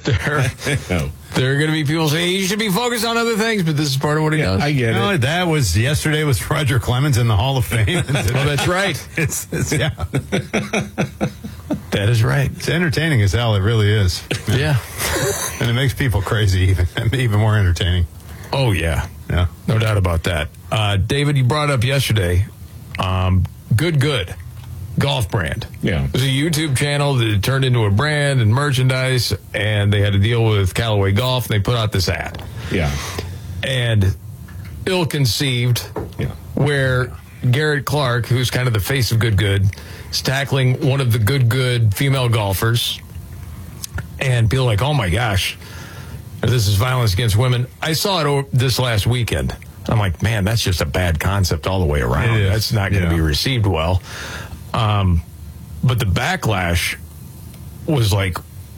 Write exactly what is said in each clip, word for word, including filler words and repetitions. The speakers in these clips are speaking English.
There, there are going to be people saying he should be focused on other things, but this is part of what he yeah, does. I get no, it. That was yesterday was Roger Clemens in the Hall of Fame. Well, that's right. It's, it's yeah. That is right. It's entertaining as hell. It really is. Yeah. And it makes people crazy, even even more entertaining. Oh, yeah. Yeah. No doubt about that. Uh, David, you brought up yesterday, um, Good Good golf brand. Yeah. It was a YouTube channel that turned into a brand and merchandise, and they had to deal with Callaway Golf, and they put out this ad. Yeah. And ill-conceived, Yeah. where Garrett Clark, who's kind of the face of Good Good, is tackling one of the Good Good female golfers, and people are like, oh my gosh, this is violence against women. I saw it over this last weekend. I'm like, man, that's just a bad concept all the way around. That's not going to Yeah. be received well. Um, but the backlash was like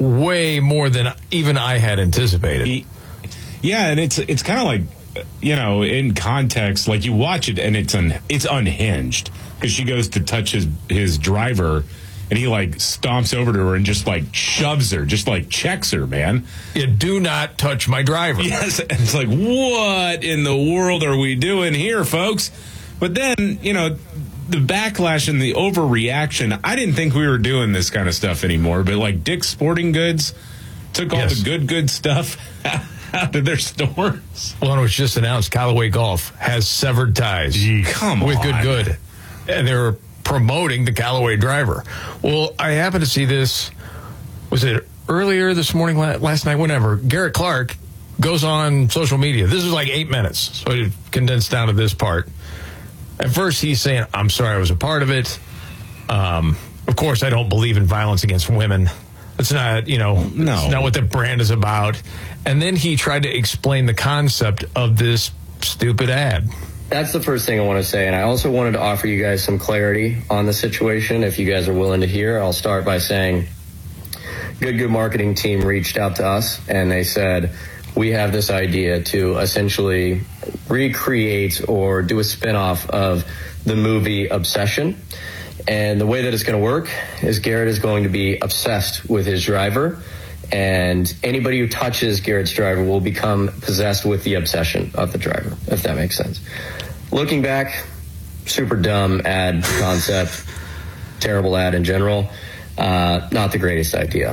way more than even I had anticipated. Yeah, and it's it's kind of like, you know, in context, like you watch it and it's un, it's unhinged because she goes to touch his his driver and he like stomps over to her and just like shoves her, just like checks her, man. You do not touch my driver. Yes, and it's like, what in the world are we doing here, folks? But then, you know, the backlash and the overreaction, I didn't think we were doing this kind of stuff anymore, but like Dick's Sporting Goods took all Yes. the good, good stuff out of their stores. Well, it was just announced Callaway Golf has severed ties Come with on. Good Good. And they're promoting the Callaway driver. Well, I happened to see this, was it earlier this morning, last night, whenever, Garrett Clark goes on social media. This is like eight minutes, so I condensed down to this part. At first, he's saying, I'm sorry I was a part of it. Um, of course, I don't believe in violence against women. That's not, you know, No. that's not what the brand is about. And then he tried to explain the concept of this stupid ad. That's the first thing I want to say. And I also wanted to offer you guys some clarity on the situation. If you guys are willing to hear, I'll start by saying Good Good marketing team reached out to us and they said, we have this idea to essentially recreate or do a spinoff of the movie Obsession. And the way that it's going to work is Garrett is going to be obsessed with his driver. And anybody who touches Garrett's driver will become possessed with the obsession of the driver, if that makes sense. Looking back, super dumb ad concept, terrible ad in general, uh, not the greatest idea.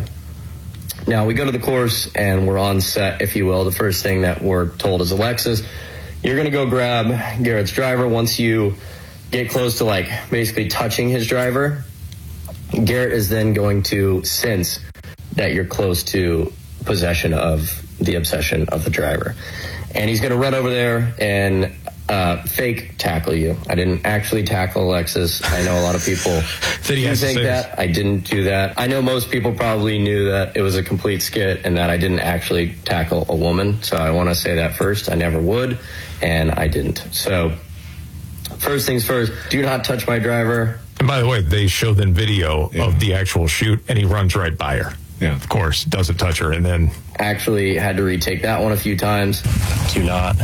Now, we go to the course, and we're on set, if you will. The first thing that we're told is, Alexis, you're going to go grab Garrett's driver. Once you get close to, like, basically touching his driver, Garrett is then going to sense that you're close to possession of the obsession of the driver. And he's going to run over there and uh, fake tackle you. I didn't actually tackle Alexis. I know a lot of people Did he do have to think say that. I didn't do that. I know most people probably knew that it was a complete skit and that I didn't actually tackle a woman. So I want to say that first. I never would, and I didn't. So first things first, do not touch my driver. And by the way, they showed them video Yeah. of the actual shoot, and he runs right by her. Yeah. Of course, doesn't touch her, and then... Actually had to retake that one a few times. Do not.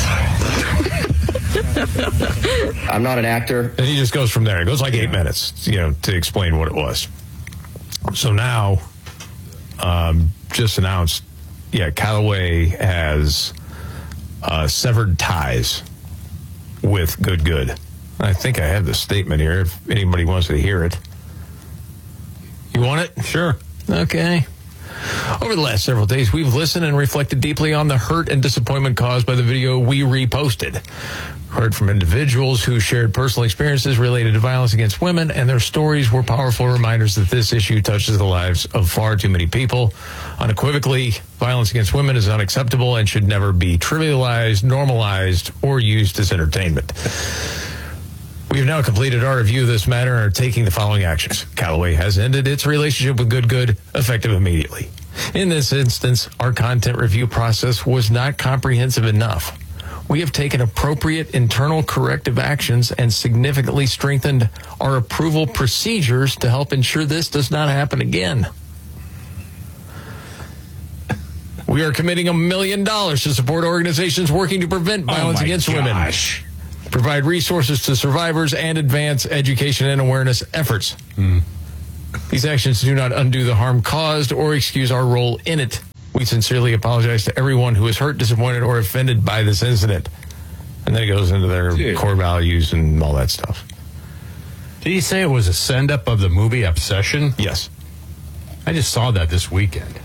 I'm not an actor. And he just goes from there. It goes like eight minutes, you know, to explain what it was. So now, um, just announced, yeah, Callaway has uh, severed ties with Good Good. I think I have the statement here if anybody wants to hear it. You want it? Sure. Okay. Over the last several days, we've listened and reflected deeply on the hurt and disappointment caused by the video we reposted. Heard from individuals who shared personal experiences related to violence against women, and their stories were powerful reminders that this issue touches the lives of far too many people. Unequivocally, violence against women is unacceptable and should never be trivialized, normalized, or used as entertainment. We have now completed our review of this matter and are taking the following actions. Callaway has ended its relationship with Good Good, effective immediately. In this instance, our content review process was not comprehensive enough. We have taken appropriate internal corrective actions and significantly strengthened our approval procedures to help ensure this does not happen again. We are committing a million dollars to support organizations working to prevent violence oh my against gosh. women. Provide resources to survivors and advance education and awareness efforts. Mm. These actions do not undo the harm caused or excuse our role in it. We sincerely apologize to everyone who was hurt, disappointed, or offended by this incident. And then it goes into their Dude. core values and all that stuff. Did he say it was a send-up of the movie Obsession? Yes. I just saw that this weekend.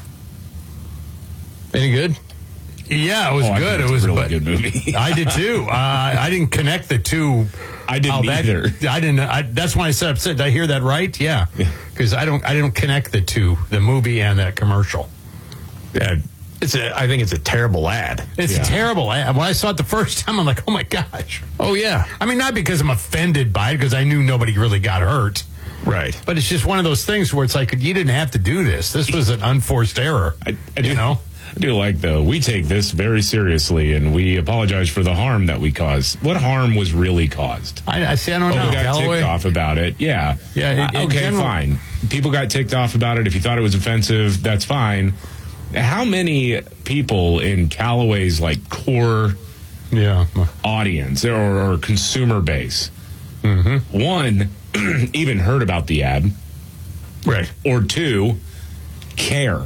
Any good? Yeah, it was oh, good. It was a really but good movie. I did too. Uh, I didn't connect the two. I didn't that, either. I didn't. I, that's why I said upset. Did I hear that right? Yeah, because I don't. I didn't connect the two, the movie and that commercial. Yeah, it's a. I think it's a terrible ad. It's yeah. a terrible ad. When I saw it the first time, I'm like, oh my gosh. Oh yeah. I mean, not because I'm offended by it, because I knew nobody really got hurt. Right. But it's just one of those things where it's like, you didn't have to do this. This was an unforced error. I, I do you know. I do like, though, we take this very seriously, and we apologize for the harm that we caused. What harm was really caused? I, I see. I don't oh, know. We got Callaway? ticked off about it. Yeah. Yeah. In, uh, in okay, general, fine. People got ticked off about it. If you thought it was offensive, that's fine. How many people in Callaway's like core yeah. audience or, or consumer base, mm-hmm. one, even heard about the ad, right, or two, care?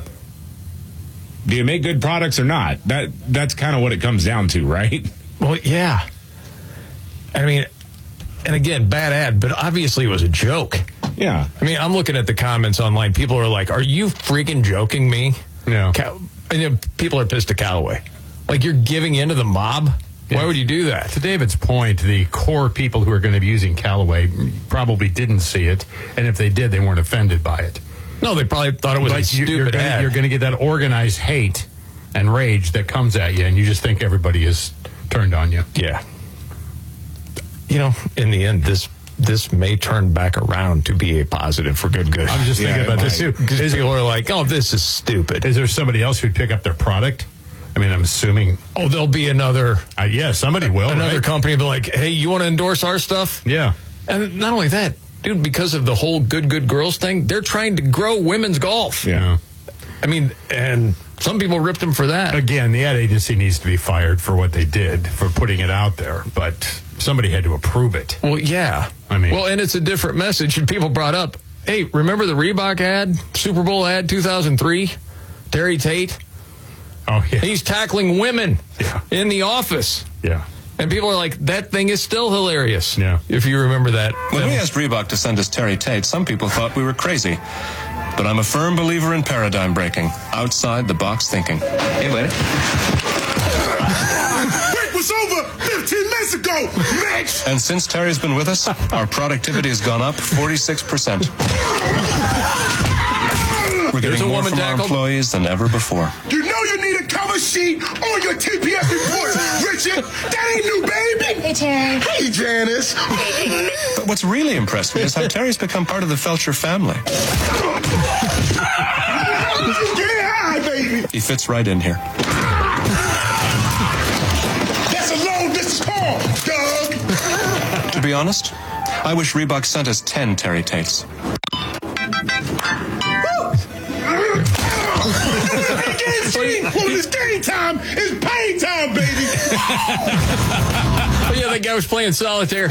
Do you make good products or not? That that's kind of what it comes down to, right? Well, yeah. I mean, and again, bad ad, but obviously it was a joke. Yeah. I mean, I'm looking at the comments online. People are like, "Are you freaking joking me?" Yeah. Cal- and, you know, people are pissed at Callaway. Like, you're giving in to the mob? Yeah. Why would you do that? To David's point, the core people who are going to be using Callaway probably didn't see it, and if they did, they weren't offended by it. No, they probably thought it was but a stupid you're gonna, ad. You're going to get that organized hate and rage that comes at you, and you just think everybody is turned on you. Yeah. You know, in the end, this this may turn back around to be a positive for good good. I'm just Yeah, thinking about this too. Because people are like, oh, this is stupid. Is there somebody else who'd pick up their product? I mean, I'm assuming. Oh, there'll be another. Uh, yeah, somebody will. Another right? company will be like, hey, you want to endorse our stuff? Yeah. And not only that, dude, because of the whole good, good girls thing, they're trying to grow women's golf. Yeah. I mean, and some people ripped them for that. Again, the ad agency needs to be fired for what they did, for putting it out there, but somebody had to approve it. Well, yeah. I mean, well, and it's a different message. And people brought up, hey, remember the Reebok ad, Super Bowl ad two thousand three? Terry Tate? Oh, yeah. He's tackling women yeah. in the office. Yeah. And people are like, that thing is still hilarious. Yeah. If you remember that. When we asked Reebok to send us Terry Tate, some people thought we were crazy. But I'm a firm believer in paradigm breaking, outside the box thinking. Hey, buddy. Break was over fifteen minutes ago, bitch! And since Terry's been with us, our productivity has gone up forty-six percent. We're There's getting a more woman from our tackled. employees than ever before. You know you need a cover sheet on your T P S report, Richard. That ain't new, baby. Hey, Terry. Hey, Janice. But what's really impressed me is how Terry's become part of the Felcher family. Get high, baby. He fits right in here. That's a long distance call, Doug. To be honest, I wish Reebok sent us ten Terry Tates. Well, it's game time. It's pay time, baby. Oh, yeah, that guy was playing solitaire.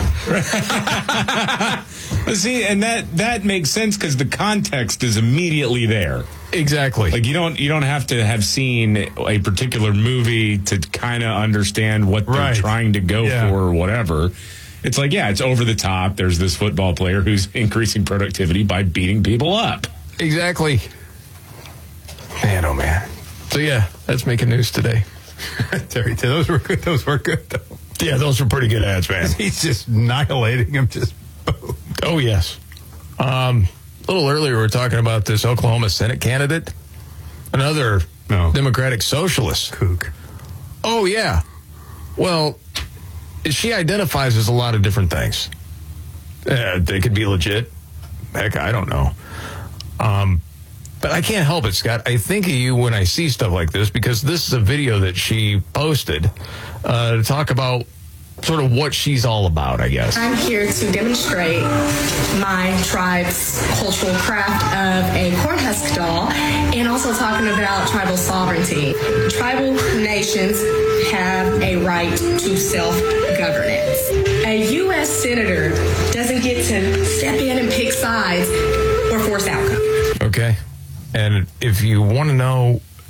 See, and that that makes sense because the context is immediately there. Exactly. Like you don't you don't have to have seen a particular movie to kind of understand what they're Right. trying to go Yeah. for or whatever. It's like, yeah, it's over the top. There's this football player who's increasing productivity by beating people up. Exactly. Man, oh man. So yeah, that's making news today. Terry, those were good. Those were good, though. Yeah, those were pretty good ads, man. He's just annihilating him. Just boom. Oh, yes. Um, a little earlier, we were talking about this Oklahoma Senate candidate, another No. Democratic socialist. Kook. Oh, yeah. Well, she identifies as a lot of different things. Uh, they could be legit. Heck, I don't know. Um, but I can't help it, Scott. I think of you when I see stuff like this because this is a video that she posted uh, to talk about sort of what she's all about, I guess. I'm here to demonstrate my tribe's cultural craft of a cornhusk doll and also talking about tribal sovereignty. Tribal nations have a right to self-governance. A U S senator doesn't get to step in and pick sides or force outcomes. Okay. And if you want to know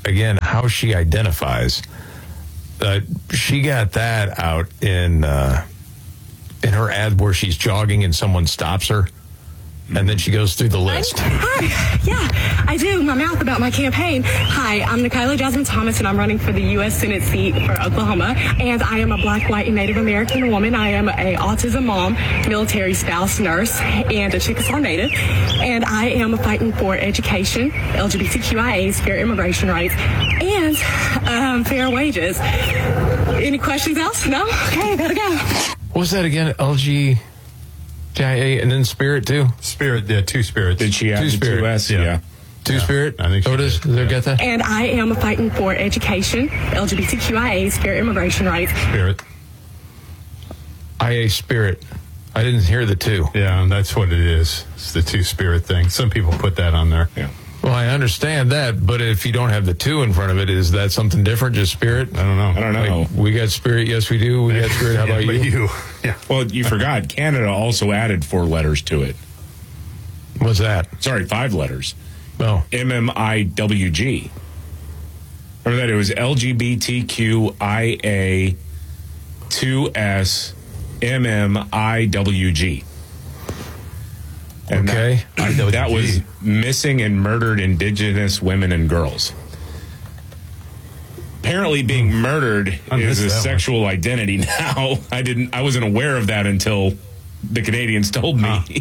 again, how she identifies. Uh, she got that out in uh, in her ad where she's jogging and someone stops her, and then she goes through the list. Hi. Yeah, I do. My mouth about my campaign. Hi, I'm Nikayla Jasmine Thomas, and I'm running for the U S Senate seat for Oklahoma. And I am a Black, white, and Native American woman. I am a autism mom, military spouse, nurse, and a Chickasaw Native. And I am fighting for education, L G B T Q I As, fair immigration rights, and um, fair wages. Any questions else? No? Okay, gotta go. What was that again? L G T I A and then Spirit too? Spirit, yeah, two spirits. Did she add Two the Spirit. two S? Yeah. Yeah. Two Yeah, Spirit? I think she Oh, it is? did. Did I Yeah. get that? And I am fighting for education, L G B T Q I As, fair immigration rights. Spirit. I A Spirit. I didn't hear the two. Yeah, that's what it is. It's the two spirit thing. Some people put that on there. Yeah. Well, I understand that, but if you don't have the two in front of it, is that something different? Just Spirit? I don't know. I don't know. Like, we got Spirit. Yes, we do. We got Spirit. How Yeah, about but you? you? Yeah. Well, you forgot Canada also added four letters to it. What's that? Sorry, five letters. Oh, M M I W G. Remember that? It was L G B T Q I A two S M M I W G. And okay. That, that was missing and murdered Indigenous women and girls. Apparently, being murdered I is missed a that one. sexual identity now. I didn't. I wasn't aware of that until the Canadians told me. Huh.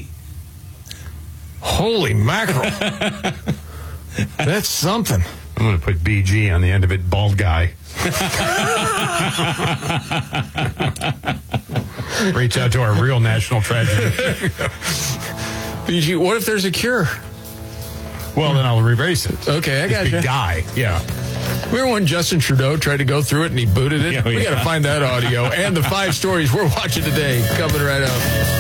Holy mackerel. That's something. I'm going to put B G on the end of it, bald guy. Reach out to our real national tragedy. B G, what if there's a cure? Well, then I'll erase it. Okay, I Just got be you. guy. Yeah. Remember when Justin Trudeau tried to go through it and he booted it? Yeah, we yeah. got to find that audio and the five stories we're watching today coming right up.